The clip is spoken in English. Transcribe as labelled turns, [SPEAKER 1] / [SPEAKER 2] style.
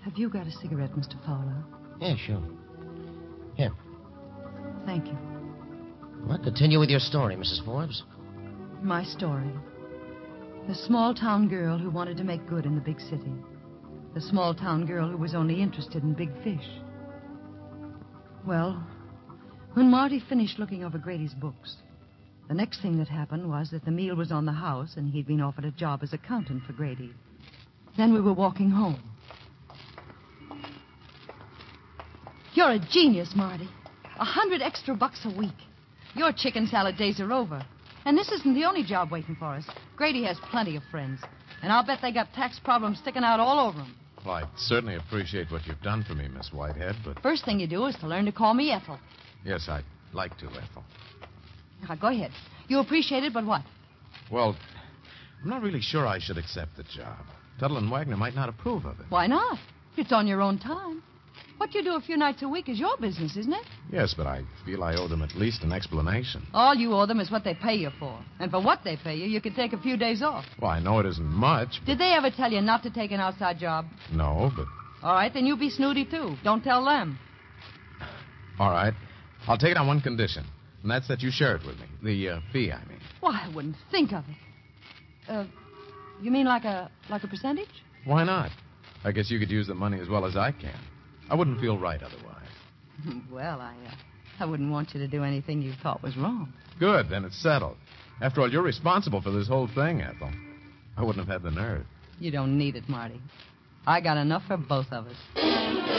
[SPEAKER 1] Have you got a cigarette, Mr. Fowler?
[SPEAKER 2] Yeah, sure. Here.
[SPEAKER 1] Thank you.
[SPEAKER 2] Well, continue with your story, Mrs. Forbes.
[SPEAKER 1] My story. The small-town girl who wanted to make good in the big city. The small-town girl who was only interested in big fish. Well, when Marty finished looking over Grady's books, the next thing that happened was that the meal was on the house and he'd been offered a job as accountant for Grady. Then we were walking home. You're a genius, Marty. $100 extra a week. Your chicken salad days are over. And this isn't the only job waiting for us. Grady has plenty of friends. And I'll bet they got tax problems sticking out all over them.
[SPEAKER 3] Well, I certainly appreciate what you've done for me, Miss Whitehead, but...
[SPEAKER 1] First thing you do is to learn to call me Ethel.
[SPEAKER 3] Yes, I'd like to, Ethel.
[SPEAKER 1] Now, go ahead. You appreciate it, but what?
[SPEAKER 3] Well, I'm not really sure I should accept the job. Tuttle and Wagner might not approve of it.
[SPEAKER 1] Why not? It's on your own time. What you do a few nights a week is your business, isn't it?
[SPEAKER 3] Yes, but I feel I owe them at least an explanation.
[SPEAKER 1] All you owe them is what they pay you for. And for what they pay you, you can take a few days off.
[SPEAKER 3] Well, I know it isn't much. But...
[SPEAKER 1] Did they ever tell you not to take an outside job?
[SPEAKER 3] No, but...
[SPEAKER 1] All right, then you be snooty, too. Don't tell them.
[SPEAKER 3] All right. I'll take it on one condition, and that's that you share it with me. The fee, I mean.
[SPEAKER 1] Why, I wouldn't think of it. You mean like a percentage?
[SPEAKER 3] Why not? I guess you could use the money as well as I can. I wouldn't feel right otherwise.
[SPEAKER 1] Well, I wouldn't want you to do anything you thought was wrong.
[SPEAKER 3] Good, then it's settled. After all, you're responsible for this whole thing, Ethel. I wouldn't have had the nerve.
[SPEAKER 1] You don't need it, Marty. I got enough for both of us.